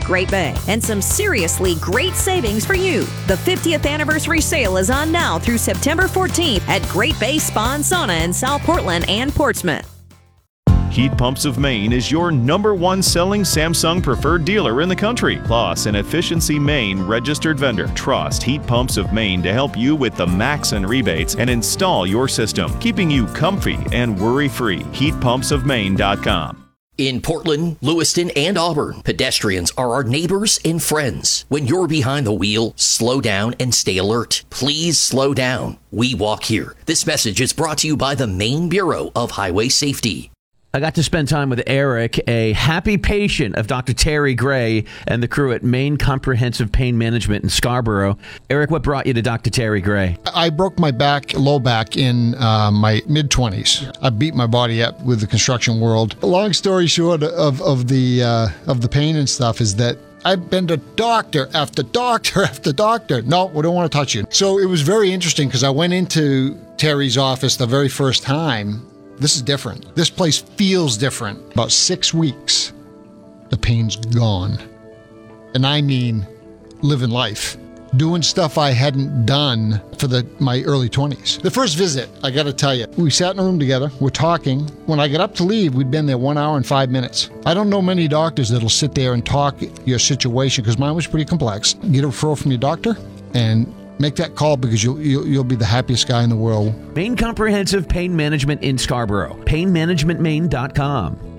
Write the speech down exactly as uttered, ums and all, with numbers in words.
Great Bay and some seriously great savings for you. The fiftieth anniversary sale is on now through September fourteenth at Great Bay Spa and Sauna in South Portland and Portsmouth. Heat Pumps of Maine is your number one selling Samsung preferred dealer in the country, plus an Efficiency Maine registered vendor. Trust Heat Pumps of Maine to help you with the max and rebates and install your system, keeping you comfy and worry-free. heat pumps of maine dot com. In Portland, Lewiston, and Auburn, pedestrians are our neighbors and friends. When you're behind the wheel, slow down and stay alert. Please slow down. We walk here. This message is brought to you by the Maine Bureau of Highway Safety. I got to spend time with Eric, a happy patient of Doctor Terry Gray and the crew at Maine Comprehensive Pain Management in Scarborough. Eric, what brought you to Doctor Terry Gray? I broke my back, low back, in uh, my mid-twenties. I beat my body up with the construction world. Long story short of, of, the, uh, of the pain and stuff is that I've been to doctor after doctor after doctor. No, we don't want to touch you. So it was very interesting because I went into Terry's office the very first time. This is different. This place feels different. About six weeks, the pain's gone. And I mean living life. Doing stuff I hadn't done for the my early twenties. The first visit, I got to tell you, we sat in a room together, we're talking. When I got up to leave, we'd been there one hour and five minutes. I don't know many doctors that'll sit there and talk your situation, because mine was pretty complex. Get a referral from your doctor and make that call, because you'll, you'll you'll be the happiest guy in the world. Maine Comprehensive Pain Management in Scarborough. pain management maine dot com.